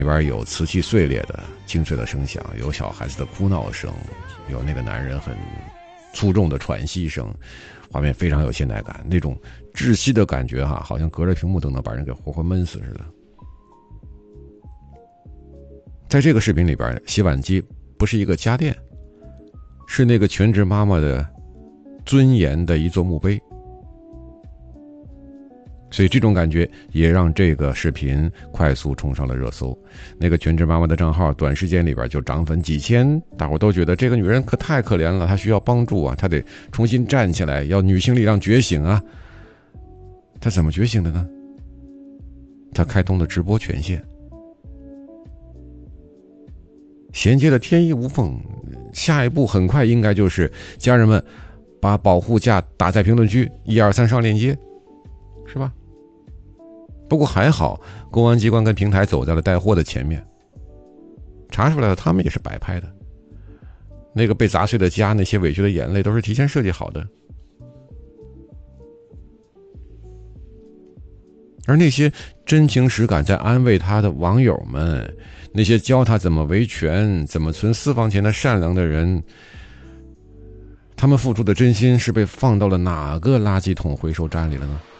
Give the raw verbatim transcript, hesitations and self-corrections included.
里边有瓷器碎裂的清脆的声响，有小孩子的哭闹声，有那个男人很粗重的喘息声，画面非常有现代感，那种窒息的感觉哈，好像隔着屏幕都能把人给活活闷死似的。在这个视频里边，洗碗机不是一个家电，是那个全职妈妈的尊严的一座墓碑。所以这种感觉也让这个视频快速冲上了热搜。那个全职妈妈的账号短时间里边就涨粉几千，大伙都觉得这个女人可太可怜了，她需要帮助啊，她得重新站起来，要女性力量觉醒啊。她怎么觉醒的呢？她开通了直播权限，衔接的天衣无缝。下一步很快应该就是家人们把保护价打在评论区，一二三上链接，是吧？不过还好，公安机关跟平台走在了带货的前面，查出来了，他们也是白拍的。那个被砸碎的家，那些委屈的眼泪，都是提前设计好的。而那些真情实感在安慰他的网友们，那些教他怎么维权、怎么存私房钱的善良的人，他们付出的真心是被放到了哪个垃圾桶回收站里了呢？